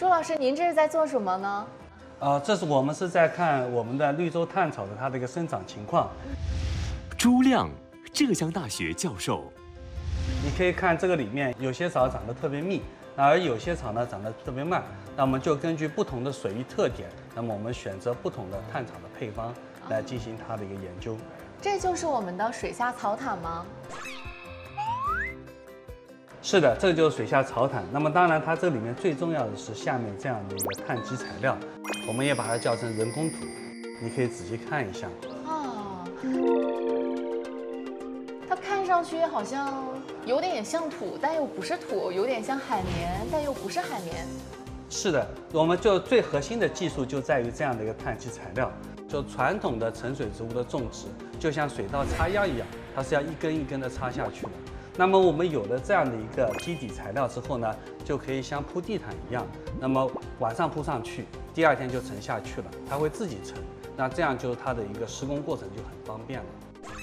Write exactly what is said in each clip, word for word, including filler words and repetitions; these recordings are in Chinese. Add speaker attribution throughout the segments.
Speaker 1: 朱老师，您这是在做什么呢？
Speaker 2: 呃，这是我们是在看我们的绿洲炭草的它的一个生长情况。
Speaker 3: 朱亮，浙江大学教授。
Speaker 2: 你可以看这个里面有些草长得特别密，而有些草呢长得特别慢。那我们就根据不同的水域特点，那么我们选择不同的炭草的配方来进行它的一个研究。
Speaker 1: 这就是我们的水下草毯吗？
Speaker 2: 是的，这就是水下草毯。那么当然，它这里面最重要的是下面这样的一个碳基材料，我们也把它叫成人工土。你可以仔细看一下。
Speaker 1: 啊，它看上去好像有点像土，但又不是土；有点像海绵，但又不是海绵。
Speaker 2: 是的，我们就最核心的技术就在于这样的一个碳基材料。就传统的沉水植物的种植，就像水稻插秧一样，它是要一根一根的插下去的。那么我们有了这样的一个基底材料之后呢，就可以像铺地毯一样，那么晚上铺上去，第二天就沉下去了，它会自己沉。那这样就是它的一个施工过程就很方便了。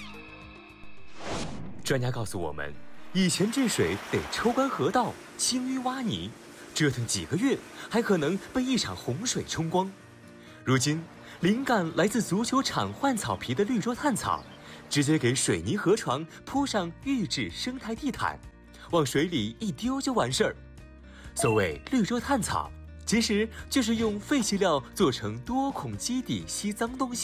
Speaker 3: 专家告诉我们，以前治水得抽干河道、清淤挖泥，折腾几个月，还可能被一场洪水冲光。如今，灵感来自足球场换草皮的绿洲炭草，直接给水泥河床铺上预制生态地毯，往水里一丢就完事儿。所谓绿洲炭草，其实就是用废弃料做成多孔基底吸脏东西。